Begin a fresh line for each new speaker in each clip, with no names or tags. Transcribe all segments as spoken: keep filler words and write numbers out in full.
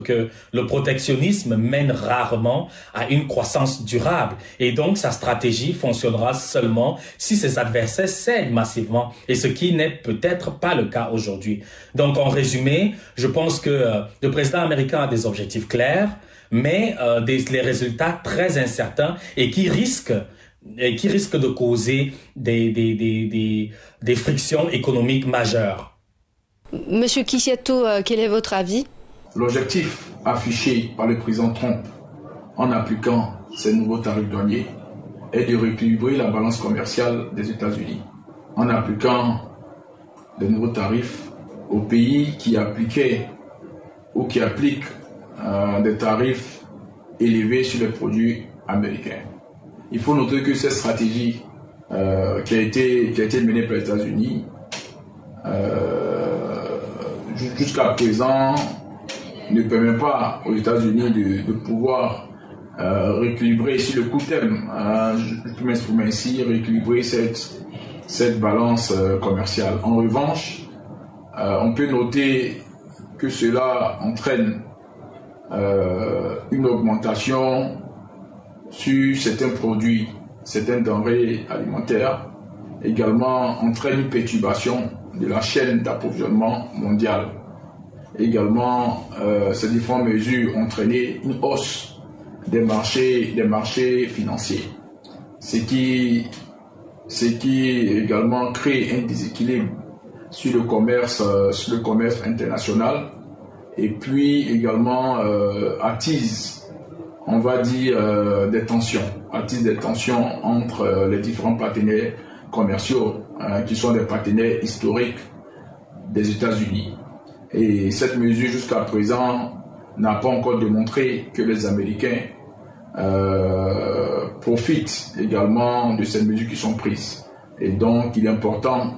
que le protectionnisme mène rarement à une croissance durable et donc sa stratégie fonctionnera seulement si ses adversaires cèdent massivement et ce qui n'est peut-être pas le cas aujourd'hui. Donc en résumé, je pense que euh, le président américain a des objectifs clairs, mais euh, des les résultats très incertains et qui risquent et qui risquent de causer des des des des, des frictions économiques majeures.
Monsieur Kisiato, euh, quel est votre avis?
L'objectif affiché par le président Trump en appliquant ces nouveaux tarifs douaniers est de rééquilibrer la balance commerciale des États-Unis en appliquant de nouveaux tarifs aux pays qui appliquaient ou qui appliquent euh, des tarifs élevés sur les produits américains. Il faut noter que cette stratégie euh, qui a été, qui a été menée par les États-Unis euh, jusqu'à présent ne permet pas aux États-Unis de, de pouvoir euh, rééquilibrer sur le court terme, hein, je peux m'exprimer ainsi, rééquilibrer cette, cette balance euh, commerciale. En revanche, euh, on peut noter que cela entraîne euh, une augmentation sur certains produits, certains denrées alimentaires, également entraîne une perturbation de la chaîne d'approvisionnement mondiale. Également, euh, ces différentes mesures ont entraîné une hausse des marchés, des marchés financiers, ce qui, ce qui également crée un déséquilibre sur le commerce, euh, sur le commerce international, et puis également euh, attise, on va dire, euh, des tensions, attise des tensions entre euh, les différents partenaires commerciaux euh, qui sont des partenaires historiques des États-Unis. Et cette mesure, jusqu'à présent, n'a pas encore démontré que les Américains euh, profitent également de ces mesures qui sont prises. Et donc, il est important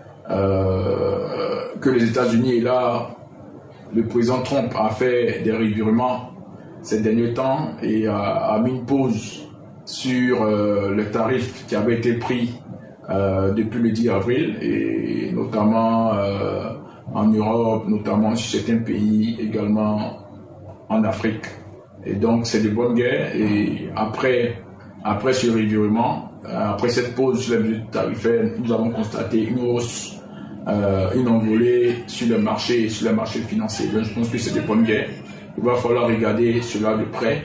euh, que les États-Unis, et là, le président Trump a fait des revirements ces derniers temps et a, a mis une pause sur euh, les tarifs qui avaient été pris euh, depuis le dix avril, et notamment euh, en Europe, notamment sur certains pays, également en Afrique. Et donc, c'est de bonne guerre. Et après, après ce revirement, après cette pause sur les mesures tarifaires, nous avons constaté une hausse, euh, une envolée sur le marché, sur les marchés financiers. Donc, je pense que c'est de bonne guerre. Il va falloir regarder cela de près.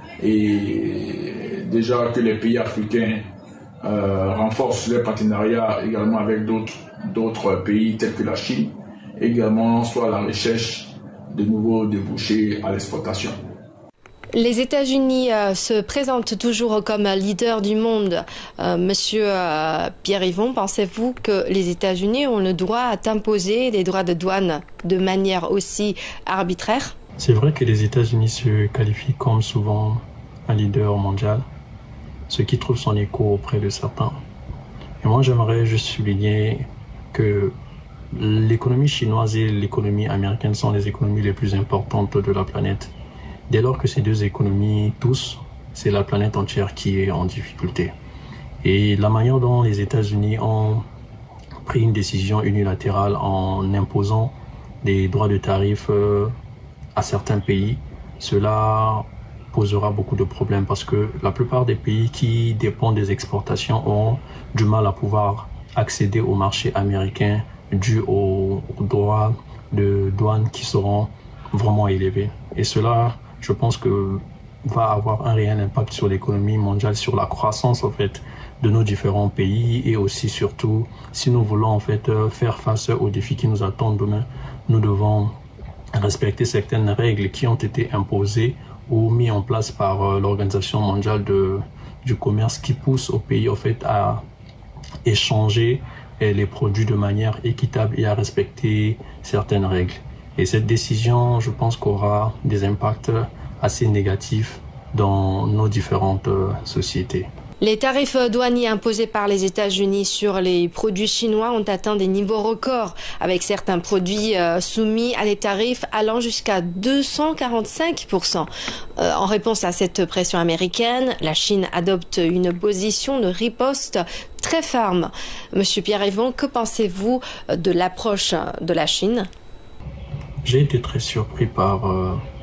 Et déjà que les pays africains euh, renforcent leurs partenariats également avec d'autres, d'autres pays tels que la Chine, également soit la recherche de nouveaux débouchés à l'exportation.
Les États-Unis euh, se présentent toujours comme leader du monde. Euh, Monsieur euh, Pierre-Yvon, pensez-vous que les États-Unis ont le droit d'imposer des droits de douane de manière aussi arbitraire?
C'est vrai que les États-Unis se qualifient comme souvent un leader mondial, ce qui trouve son écho auprès de certains. Et moi, j'aimerais juste souligner que l'économie chinoise et l'économie américaine sont les économies les plus importantes de la planète. Dès lors que ces deux économies toussent, c'est la planète entière qui est en difficulté. Et la manière dont les États-Unis ont pris une décision unilatérale en imposant des droits de tarif à certains pays, cela posera beaucoup de problèmes parce que la plupart des pays qui dépendent des exportations ont du mal à pouvoir accéder au marché américain dû aux, aux droits de douane qui seront vraiment élevés. Et cela, je pense que va avoir un réel impact sur l'économie mondiale, sur la croissance en fait de nos différents pays, et aussi surtout si nous voulons en fait faire face aux défis qui nous attendent demain, nous devons respecter certaines règles qui ont été imposées ou mises en place par l'Organisation mondiale de, du commerce, qui pousse aux pays en fait à échanger les produits de manière équitable et à respecter certaines règles. Et cette décision, je pense, qu'aura des impacts assez négatifs dans nos différentes sociétés.
Les tarifs douaniers imposés par les États-Unis sur les produits chinois ont atteint des niveaux records, avec certains produits euh, soumis à des tarifs allant jusqu'à deux cent quarante-cinq pour cent. Euh, en réponse à cette pression américaine, la Chine adopte une position de riposte très ferme. Monsieur Pierre-Yvon, que pensez-vous de l'approche de la Chine?
J'ai été très surpris par euh,